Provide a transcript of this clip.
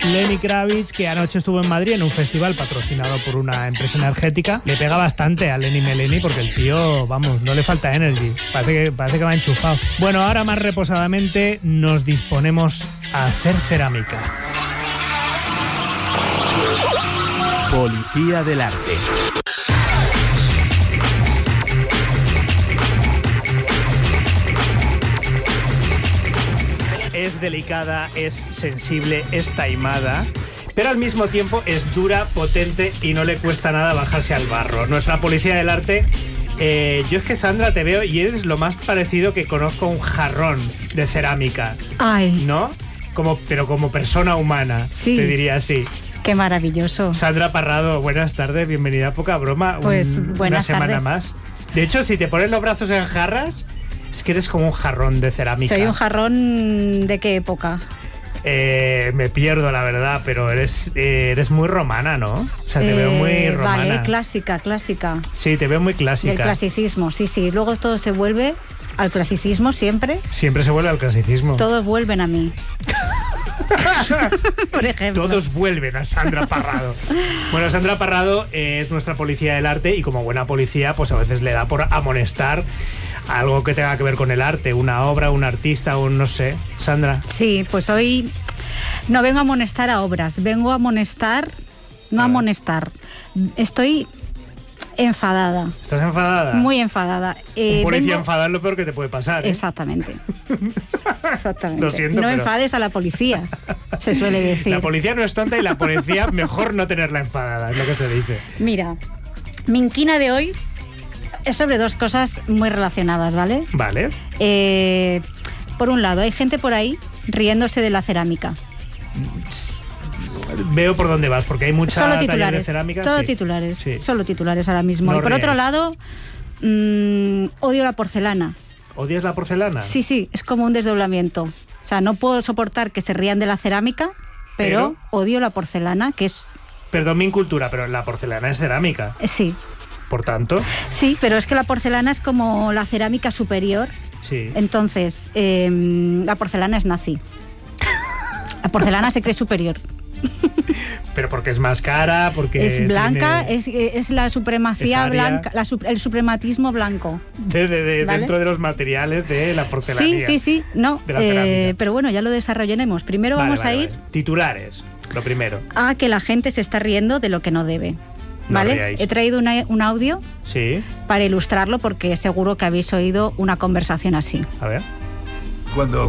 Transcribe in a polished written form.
Lenny Kravitz, que anoche estuvo en Madrid en un festival patrocinado por una empresa energética. Le pega bastante a Lenny Meleni porque el tío, vamos, no le falta energy. Parece que va enchufado. Bueno, ahora más reposadamente nos disponemos a hacer cerámica. Policía del arte. Es delicada, es sensible, es taimada, pero al mismo tiempo es dura, potente y no le cuesta nada bajarse al barro. Nuestra policía del arte, yo es que, Sandra, te veo y eres lo más parecido que conozco a un jarrón de cerámica. Ay. ¿No? Pero como persona humana, sí. Te diría así. Qué maravilloso. Sandra Parrado, buenas tardes, bienvenida a Poca Broma. Pues buenas una semana tardes. más. De hecho, si te pones los brazos en jarras, es que eres como un jarrón de cerámica. ¿Soy un jarrón de qué época? Me pierdo, la verdad, pero eres muy romana, ¿no? O sea, te veo muy romana. Vale, clásica. Sí, te veo muy clásica. Del clasicismo, sí. Luego todo se vuelve al clasicismo siempre. Siempre se vuelve al clasicismo. Todos vuelven a mí. Por ejemplo. Todos vuelven a Sandra Parrado. Bueno, Sandra Parrado es nuestra policía del arte y como buena policía, pues a veces le da por amonestar algo que tenga que ver con el arte, una obra, un artista o no sé. Sandra. Sí, pues hoy no vengo a amonestar a obras, vengo a amonestar, no a amonestar. Estoy enfadada. ¿Estás enfadada? Muy enfadada. Un policía enfadado es lo peor que te puede pasar, ¿eh? Exactamente. Lo siento, no pero... enfades a la policía, se suele decir. La policía no es tonta y la policía mejor no tenerla enfadada, es lo que se dice. Mira, mi inquina de hoy es sobre dos cosas muy relacionadas, ¿vale? Vale. Por un lado, hay gente por ahí riéndose de la cerámica. Veo por dónde vas, porque hay mucha solo taller titulares, de cerámica. todo sí. titulares, Sí. solo titulares ahora mismo. No y por otro ríais. lado, odio la porcelana. ¿Odias la porcelana? Sí, es como un desdoblamiento. O sea, no puedo soportar que se rían de la cerámica, pero odio la porcelana, que es... Perdón mi incultura, pero la porcelana es cerámica. Sí. Por tanto... Sí, pero es que la porcelana es como la cerámica superior. Sí. Entonces, la porcelana es nazi. La porcelana se cree superior. Pero porque es más cara, porque... Es blanca, tiene... es la supremacía es aria. blanca, el suprematismo blanco. ¿Vale? ¿Vale? Dentro de los materiales de la porcelana. Sí, no. De la cerámica. Pero bueno, ya lo desarrollaremos. Primero vamos a ir Titulares, lo primero. a que la gente se está riendo de lo que no debe. ¿Vale? ríais. He traído un audio Sí, para ilustrarlo porque seguro que habéis oído una conversación así. a ver. Cuando